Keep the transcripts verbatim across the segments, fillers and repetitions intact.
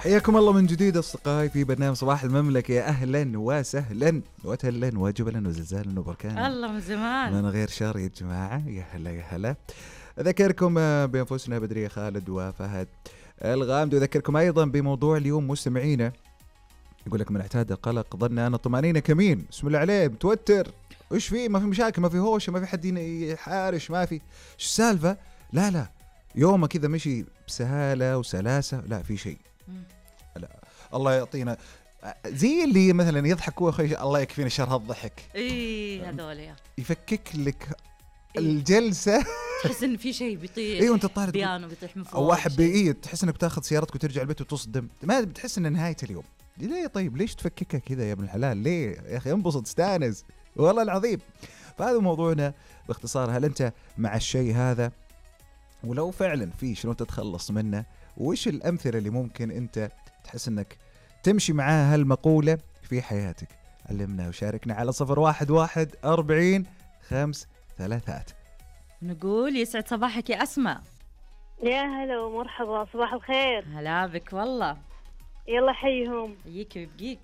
حياكم الله من جديد أصدقائي في برنامج صباح المملكة. يا أهلا وسهلا وتهلا وجبلا وزلزالا وبركانا. الله من زمان من غير شر يا جماعة. يا هلا يا هلا. أذكركم بأنفسنا بدرية خالد وفهد الغامدي، وأذكركم أيضا بموضوع اليوم. مستمعينا يقول لك من اعتاد القلق ظن أنا طمأنينة كمين. بسم الله عليه متوتر، وش فيه؟ ما في مشاكل، ما في هوشة، ما في حد يحارش، ما في شو السالفة. لا لا يومه كذا مشي بسهالة وسلاسة، لا في شيء. لا الله يعطينا زي اللي مثلا يضحك هو خيش الله يكفينا شر هالضحك. ايه هذول يفكك لك إيه؟ الجلسة تحس ان في شيء بيطيح. ايه وانت طالع بيانو بيطيح من فوق او واحد بايه، تحس انك بتاخذ سيارتك وترجع البيت وتصدم، ما بتحس ان نهاية اليوم. ليه طيب ليش تفككها كذا يا ابن الحلال؟ ليه يا اخي؟ انبسط استانس والله العظيم. فهذا موضوعنا باختصار. هل انت مع الشيء هذا؟ ولو فعلا في شلون تتخلص منه؟ وإيش الأمثلة اللي ممكن أنت تحس أنك تمشي معاها هالمقولة في حياتك؟ علمنا وشاركنا على صفر واحد واحد أربعين خمس ثلاثات. نقول يسعد صباحك يا أسماء. يا هلا ومرحبا، صباح الخير. هلا بك والله. يلا حيهم. يجيك ويبقيك.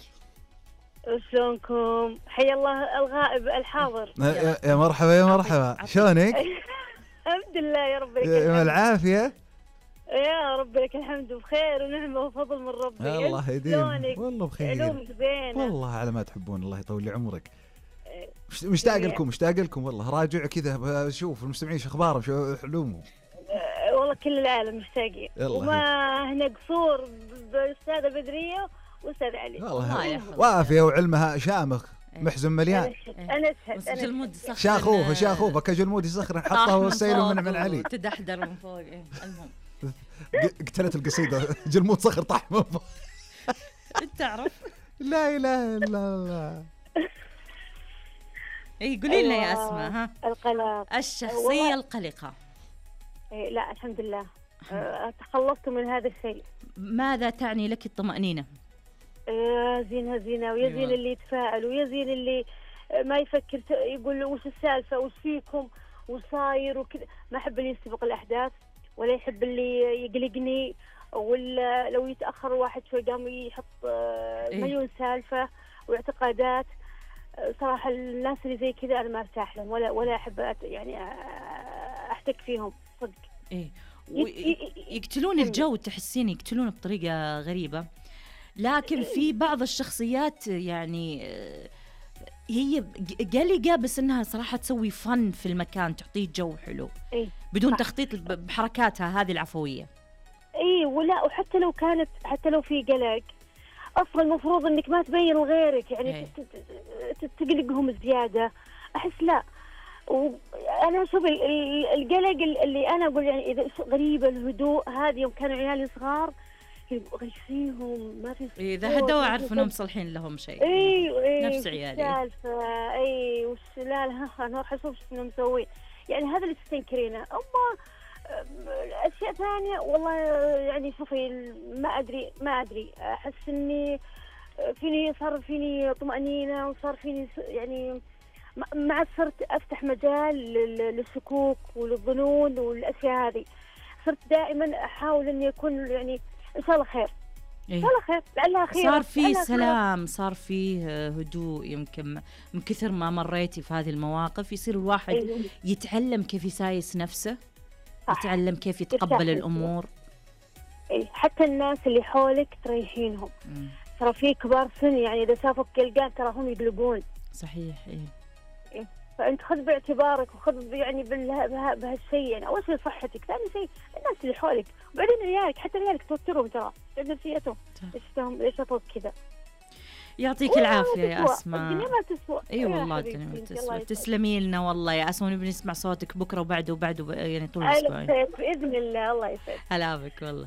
شلونكم؟ حي الله الغائب الحاضر. يا, يا مرحبا يا مرحبا، شلونك؟ الحمد لله يا رب لك الحمد. العافية يا رب لك الحمد، بخير ونعمة وفضل من ربي. الله يديم والله بخير. علومك زينة والله على ما تحبون، الله يطول لي عمرك. مشتاق لكم مشتاق لكم والله. راجع كذا بشوف المستمعين شو اخبارهم، شو حلومهم. والله كل العالم مشتاقين، وما هنا قصور بالاستاذة بدرية واستاذ علي. والله وافية وعلمها شامخ محزن مليان. انا اشهد انا جلمود يسخن شاخوفه شاخوفه كجلمود يسخن حطه والسيل من من علي تدحدر من فوق. إيه المهم قتلت القصيدة جلمود صخر طاح من فوق. انت تعرف لا اله الا الله. اي قولي لنا يا اسماء. ها القلق، الشخصية القلقة. إيه لا الحمد لله أه تخلصت من هذا الشيء. ماذا تعني لك الطمأنينة؟ يا زين هزينة ويا زين اللي يتفاعل ويا زين اللي ما يفكر يقول وش السالفة وش فيكم وصاير وكذا. ما أحب اللي يسبق الأحداث ولا يحب اللي يقلقني، ولا لو يتأخر واحد شوي قام يحط مليون سالفة واعتقادات. صراحة الناس اللي زي كذا أنا ما أرتاح لهم ولا ولا أحب يعني أحتك فيهم صدق. إيه يقتلون الجو، تحسين يقتلون بطريقة غريبة. لكن في بعض الشخصيات يعني هي قلقة بس إنها صراحة تسوي فن في المكان، تعطيه جو حلو إيه بدون تخطيط بحركاتها هذه العفوية. إيه ولا وحتى لو كانت حتى لو في قلق أصلا المفروض إنك ما تبين لغيرك يعني إيه. تقلقهم زيادة. أحس لا. وأنا أشوف القلق اللي أنا أقول يعني إذا غريبة الهدوء هذه يوم كانوا عيالي صغار غش فيهم ما في. إذا هدوا أعرف إنهم صالحين لهم شيء. إيه إيه نفس عيالي. إيه وش لا لا أنا أروح أشوف شو إنهم مسوين يعني هذا اللي تستنكرينه. أما أشياء ثانية والله يعني شوفي ما أدري ما أدري أحس إني فيني صار فيني طمأنينة وصار فيني يعني ما صرت أفتح مجال للشكوك وللظنون والأشياء هذه. صرت دائما أحاول إني أكون يعني إن شاء الله خير. إيه؟ إن شاء الله خير لعلها خير. صار في سلام، صار فيه هدوء. يمكن من كثر ما مريتي في هذه المواقف يصير الواحد أيوه. يتعلم كيف يسايس نفسه، يتعلم كيف يتقبل الأمور. إيه حتى الناس اللي حولك تريحينهم. ترى في كبار سن يعني إذا شافوك قلقان ترى هم يقلقون. صحيح. إيه. إيه فأنت خذ باعتبارك وخذ يعني بها بهالشيء. يعني أول شيء صحتك، ثاني شيء الناس اللي حولك، وبعدين عيالك حتى عيالك توترهم ترى نفسيتهم ليش ليش صوت كذا. يعطيك العافية يا أسماء. الدنيا ما تسوى. اي أيوة والله الدنيا ما تسوى. تسلمي لنا والله يا أسماء، ونبي نسمع صوتك بكرة وبعده وبعده يعني طول الأسبوع بإذن الله. الله يسعدك. هلا بك والله.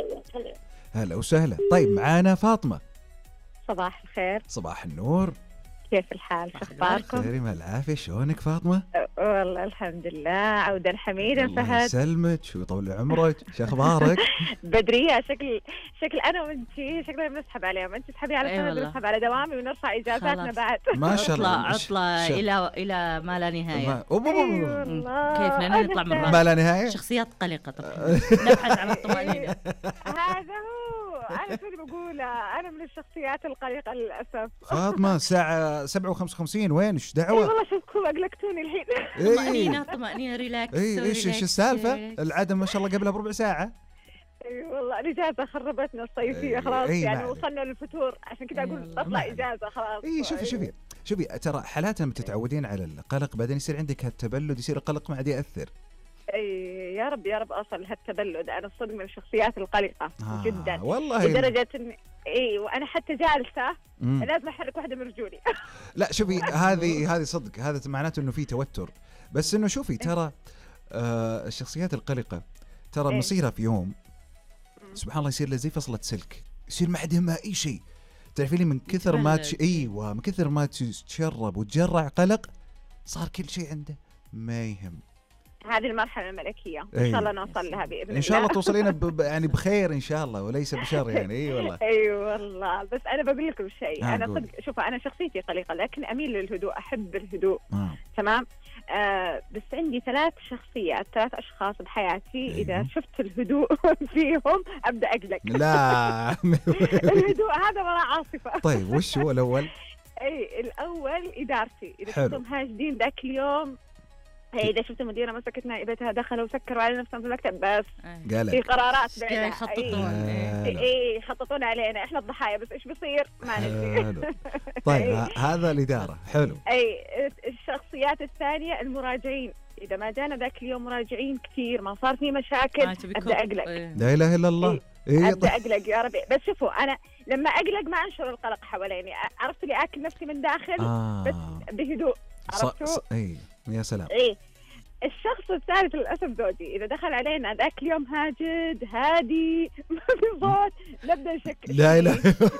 هلا وسهلا. طيب معانا فاطمة. صباح الخير. صباح النور. كيف الحال؟ شو اخباركم؟ خير العافية. شلونك فاطمة؟ والله الحمد لله عودا حميدا. فهد الله يسلمك ويطول عمرك. شو اخبارك؟ بدرية شكل شكل انا وانتي شكلنا بنسحب عليهم، انت تسحبي على فهد ونسحب على دوامي ونرفع اجازاتنا بعد. ما شاء الله. عطلة عطلة الى الى ما لا نهاية. كيف لنا نطلع من ما لا نهاية. شخصيات قلقة طبعا نبحث عن الطمأنينة. هذا هو انا شو بقول، انا من الشخصيات القلقه للاسف. فاطمه الساعه سبعة وخمسة وخمسين وين ايش اي دعوه؟ والله شوفكم اقلقتوني الحين. طمأنينة طمأنينة ريلاكس. اي ايش ايش السالفه؟ العاده ما شاء الله قبلها بربع ساعه. اي والله الاجازه خربتنا الصيفيه خلاص، أي يعني معلش. وصلنا للفتور، عشان كذا اقول اطلع اجازه خلاص. اي شوفي شوفي شوفي ترى حالات لما تتعودين على القلق بعدين يصير عندك هالتبلد، يصير القلق ما عاد ياثر. اي يا رب يا رب اوصل لهالتبلد، انا صدق من الشخصيات القلقه آه جدا والله لدرجه ان اي وانا حتى جالسه مم. لازم احرك واحده من رجولي. لا شوفي هذه هذه صدق، هذا معناته انه في توتر، بس انه شوفي ترى آه الشخصيات القلقه ترى إيه؟ مصيرها في يوم سبحان الله يصير له زي فصلة سلك، يصير ما عاد يهمها اي شيء. تعرفي لي من كثر ما تش... ايوه من كثر ما تشرب وتجرع قلق صار كل شيء عنده ما يهم. هذه المرحله الملكيه ان أي. شاء الله نوصل لها باذن الله. ان شاء الله توصلين ب... ب- يعني بخير ان شاء الله وليس بشر يعني. اي والله اي والله. بس انا بقول لكم شيء، آه انا قولي. صدق شوف انا شخصيتي قلقه لكن اميل للهدوء، احب الهدوء. آه. تمام. آه بس عندي ثلاث شخصيات، ثلاث اشخاص بحياتي اذا أيوه. شفت الهدوء فيهم ابدا اقلق. لا الهدوء هذا وراء عاصفه. طيب وش هو الاول؟ اي الاول ادارتي، اذا حلو. كنتم هاجدين ذاك اليوم، هي اذا شفت المديره مسكت نائبتها دخلوا وسكروا على نفسهم في المكتب، بس في قالك قرارات قاعد بعدها. يخططون. آه، اي لا. اي يخططون علينا احنا الضحايا، بس ايش بيصير ما ندري. حلو. طيب ه- هذا الإدارة حلو. اي الشخصيات الثانيه المراجعين، اذا ما جانا ذاك اليوم مراجعين كثير ما صار في مشاكل ما تبي ابدا كوب. اقلق. إيه. لا إله إلا الله. إيه ابدا طيب. اقلق يا ربي. بس شوفوا انا لما اقلق ما انشر القلق حواليني، عرفت لي اكل نفسي من داخل بس آه بهدوء. ص... عرفتوا؟ ص... إيه يا سلام. ايه. الشخص الثالث للاسف زوجي، اذا دخل علينا ذاك اليوم هاجد هادي ما في صوت نبدا نشكل. لا إله إلا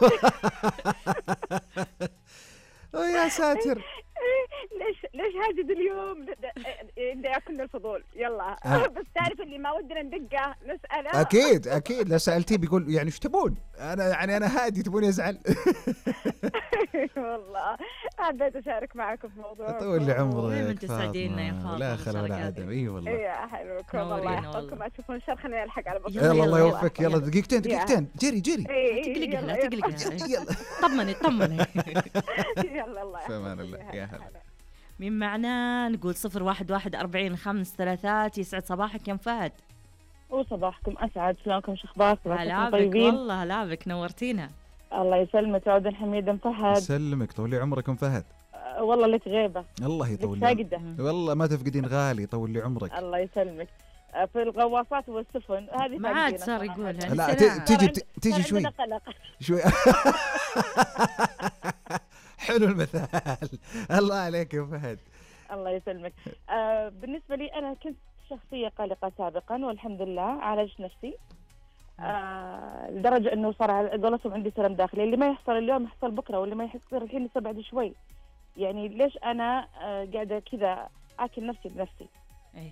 الله. يا ساتر. ليش ليش هاجد اليوم؟ بدي ياكلنا الفضول يلا. آه. بس تعرف اللي ما ودنا ندقه نساله. أكيد أكيد لو سألتيه بيقول يعني إيش تبون؟ أنا يعني أنا هادي تبوني أزعل. والله حبيت اشارك معكم في موضوع. طول لي عمرك دايماً تسعدينا يا فاطمة لا خلا ولا بالمشاركات. عدم. اي والله. يا حلوكم الله نورينا يحفظكم، والله. ما تشوفون شر خلينا نلحق على بطل. يلا، يلا يلا، الله يلا. يوفقك. يلا يلا. دقيقتين دقيقتين جري جري. تقلق لها تقلق لها. يلا طمني طمني. يلا الله في أمان يحفظك. الله. يا هلا. مين معنا؟ نقول صفر واحد واحد أربعين خمس ثلاثات. يسعد صباحك يا ام فهد. وصباحكم أسعد، شلونكم شو أخباركم؟ هلا بك طيبين؟ والله، هلا بك نورتينا. الله يسلمك عودا حميدا فهد. يسلمك طول لي عمرك ام فهد. أه والله لك غيبة، الله لك يطول لي عمرك. فاقدة. والله ما تفقدين غالي طول لي عمرك. الله يسلمك. أه في الغواصات والسفن هذه ما عاد فاقدينها صار صراحة. يقولها. لا السلام. ت- تيجي صار بت- تيجي صار شوي عندنا قلق. شوي. حلو المثال. الله عليك يا فهد. الله يسلمك. أه بالنسبة لي أنا كنت شخصية قلقة سابقا والحمد لله عالجت نفسي. آه لدرجة انه صار على قولتهم عندي سلام داخلي، اللي ما يحصل اليوم يحصل بكرة، واللي ما يحصل الحين لسه بعد شوي. يعني ليش انا آه قاعدة كذا اكل نفسي بنفسي. إيه.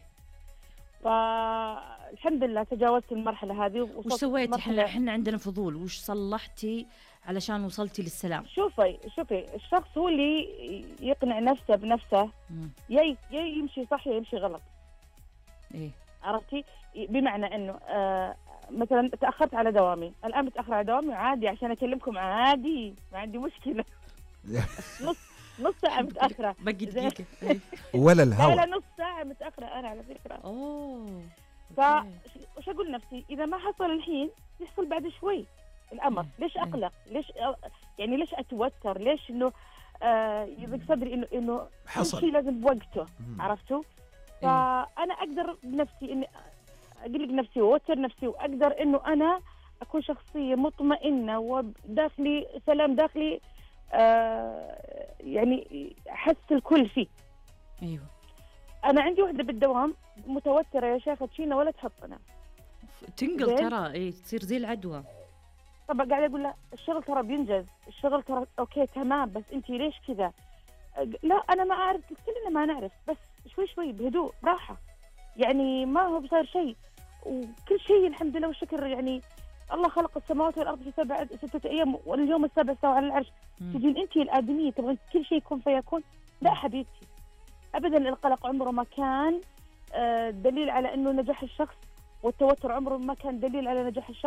فالحمد لله تجاوزت المرحلة هذه. وش سويتي؟ احنا احنا عندنا فضول، وش صلحتي علشان وصلتي للسلام؟ شوفي شوفي الشخص هو اللي يقنع نفسه بنفسه، مم. يا يا يمشي صح يا يمشي غلط. ايه. عرفتي؟ بمعنى انه آه مثلا تاخرت على دوامي، الان بتاخر على دوامي عادي عشان اكلمكم عادي، ما عندي مشكله. نص نص ساعه متاخره بقي دقيقة. إيه. ولا لا الهوى. لا نص ساعه متاخره انا على فكره. اوه. فايش اقول نفسي اذا ما حصل الحين يحصل بعد شوي الامر. مم. ليش مم. اقلق؟ ليش أ- يعني ليش اتوتر؟ ليش انه آه يضيق صدري انه انه كل حصل. شيء لازم بوقته. مم. عرفتوا؟ إيه. فانا اقدر بنفسي اني اقلق نفسي واوتر نفسي، واقدر انه انا اكون شخصيه مطمئنه وداخلي سلام داخلي. آه يعني احس الكل فيه. ايوه. انا عندي وحده بالدوام متوتره يا شيخه، تشينا ولا تحطنا. تنقل زين. ترى. ايه تصير زي العدوى. طبعا قاعده اقول لها الشغل ترى بينجز، الشغل ترى اوكي تمام، بس انت ليش كذا؟ لا انا ما اعرف، كلنا ما نعرف، بس شوي شوي بهدوء براحه، يعني ما هو بصير شيء، وكل شيء الحمد لله والشكر. يعني الله خلق السماوات والارض في سبع ستة ايام واليوم السابع استوى على العرش. مم. تجين انت الادميه تبغين كل شيء يكون فيكون؟ لا حبيبتي ابدا، القلق عمره ما كان آه، دليل على انه نجاح الشخص، والتوتر عمره ما كان دليل على نجاح الشخص.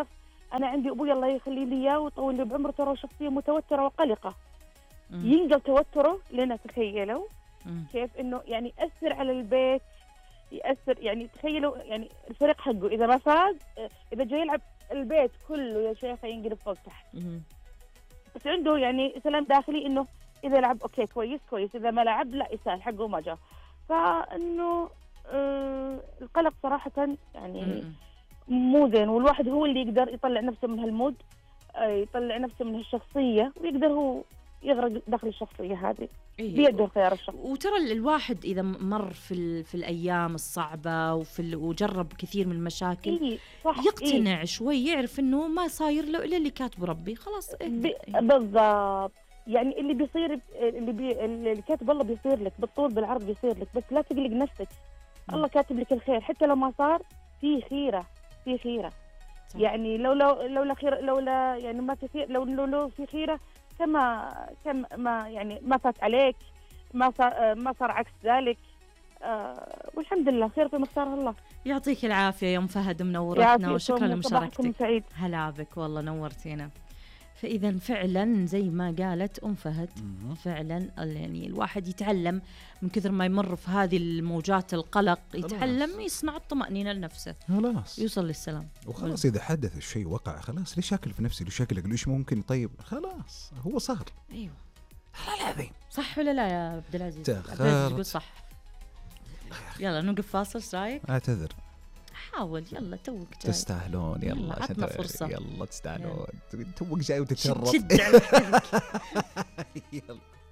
انا عندي ابوي الله يخلي لي اياه ويطول لي بعمره، ترى شخصيه متوتره وقلقه. مم. ينقل توتره لنا، تخيلوا مم. كيف انه يعني ياثر على البيت، ياثر يعني تخيلوا يعني الفريق حقه اذا ما فاز، اذا جاي يلعب البيت كله يا شيخه ينقلب فوق تحت. مم. بس عنده يعني سلام داخلي انه اذا لعب اوكي كويس كويس، اذا ما لعب لا يسال حقه ما جاء. فانه آه القلق صراحه يعني مم. مو زين، والواحد هو اللي يقدر يطلع نفسه من هالمود، آه يطلع نفسه من هالشخصيه، ويقدر هو يغرق داخل الشخصيه هذه. إيه. بيده خيار الشخص. وترى ال- الواحد اذا مر في ال- في الايام الصعبه وفي ال- وجرب كثير من المشاكل، إيه صح. يقتنع شوي، يعرف انه ما صاير له الا اللي كاتبه ربي، خلاص إيه. اهدى. ب- بالضبط. يعني اللي بيصير اللي بي اللي كاتب الله بيصير لك، بالطول بالعرض بيصير لك، بس لا تقلق نفسك. مم. الله كاتب لك الخير حتى لو ما صار، في خيره في خيره. صح. يعني لو لو لولا خير لولا يعني ما كثير لو لو, لو في خيره كما كم ما يعني ما فات عليك، ما صار ما صار عكس ذلك. آه والحمد لله خير فيما اختاره الله. يعطيك العافيه يا ام فهد، منورتنا وشكرا صباحكم لمشاركتك. سعيد. هلا بك والله، نورتينا. فاذا فعلا زي ما قالت ام فهد، مم. فعلا ال- يعني الواحد يتعلم من كثر ما يمر في هذه الموجات القلق، يتعلم يصنع الطمأنينة لنفسه، خلاص يوصل للسلام. وخلاص إذا حدث الشيء وقع، خلاص ليش شاكل في نفسي؟ ليش شاكل ليش ممكن؟ طيب خلاص هو صار. ايوه لا العظيم صح ولا لا يا عبد العزيز؟ تأخرت. عبد العزيز يقول صح. يلا نوقف فاصل، ايش رايك؟ اعتذر. حاول يلا، توك جاي. تستاهلون يلا يلا، عشان عطنا ترى- فرصة. يلا تستاهلون. توك جاي وتتشرط. شد على حيلك. يلا